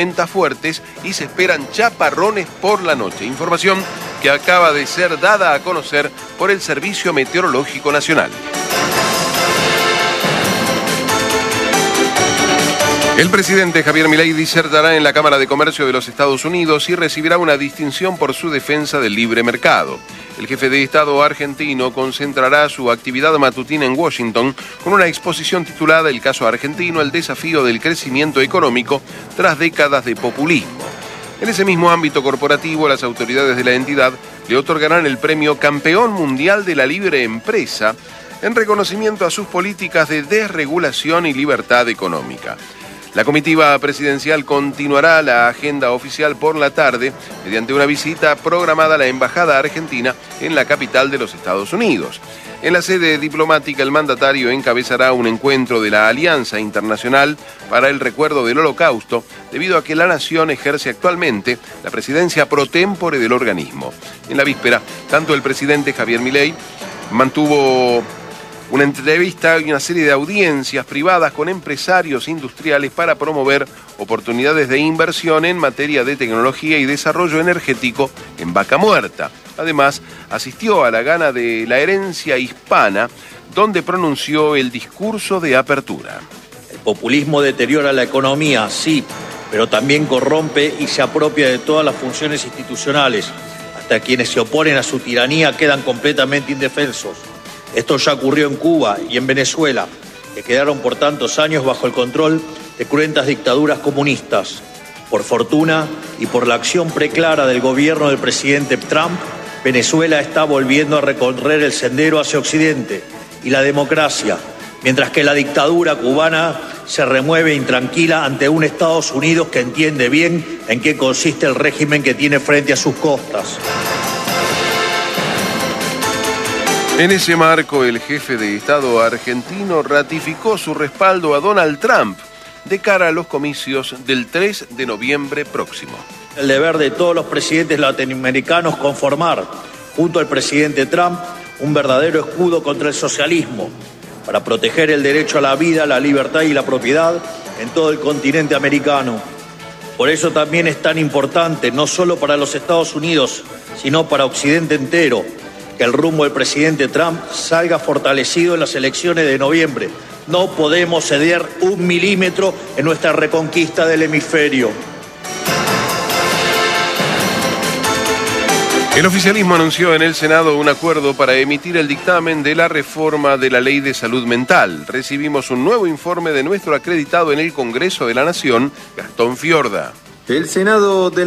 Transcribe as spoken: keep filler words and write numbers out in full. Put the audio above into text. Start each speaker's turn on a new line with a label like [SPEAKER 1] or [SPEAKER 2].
[SPEAKER 1] Tormentas fuertes y se esperan chaparrones por la noche. Información que acaba de ser dada a conocer por el Servicio Meteorológico Nacional. El presidente Javier Milei disertará en la Cámara de Comercio de los Estados Unidos y recibirá una distinción por su defensa del libre mercado. El jefe de Estado argentino concentrará su actividad matutina en Washington con una exposición titulada El caso argentino, el desafío del crecimiento económico tras décadas de populismo. En ese mismo ámbito corporativo, las autoridades de la entidad le otorgarán el premio Campeón Mundial de la Libre Empresa en reconocimiento a sus políticas de desregulación y libertad económica. La comitiva presidencial continuará la agenda oficial por la tarde mediante una visita programada a la Embajada Argentina en la capital de los Estados Unidos. En la sede diplomática, el mandatario encabezará un encuentro de la Alianza Internacional para el Recuerdo del Holocausto, debido a que la nación ejerce actualmente la presidencia pro tempore del organismo. En la víspera, tanto el presidente Javier Milei mantuvo una entrevista y una serie de audiencias privadas con empresarios industriales para promover oportunidades de inversión en materia de tecnología y desarrollo energético en Vaca Muerta. Además, asistió a la gala de la herencia hispana, donde pronunció el discurso de apertura.
[SPEAKER 2] El populismo deteriora la economía, sí, pero también corrompe y se apropia de todas las funciones institucionales. Hasta quienes se oponen a su tiranía quedan completamente indefensos. Esto ya ocurrió en Cuba y en Venezuela, que quedaron por tantos años bajo el control de cruentas dictaduras comunistas. Por fortuna y por la acción preclara del gobierno del presidente Trump, Venezuela está volviendo a recorrer el sendero hacia Occidente y la democracia, mientras que la dictadura cubana se remueve intranquila ante un Estados Unidos que entiende bien en qué consiste el régimen que tiene frente a sus costas.
[SPEAKER 1] En ese marco, el jefe de Estado argentino ratificó su respaldo a Donald Trump de cara a los comicios del tres de noviembre próximo.
[SPEAKER 2] El deber de todos los presidentes latinoamericanos conformar, junto al presidente Trump, un verdadero escudo contra el socialismo, para proteger el derecho a la vida, la libertad y la propiedad en todo el continente americano. Por eso también es tan importante, no solo para los Estados Unidos, sino para Occidente entero, que el rumbo del presidente Trump salga fortalecido en las elecciones de noviembre. No podemos ceder un milímetro en nuestra reconquista del hemisferio.
[SPEAKER 1] El oficialismo anunció en el Senado un acuerdo para emitir el dictamen de la reforma de la Ley de Salud Mental. Recibimos un nuevo informe de nuestro acreditado en el Congreso de la Nación, Gastón Fiorda.
[SPEAKER 3] El Senado de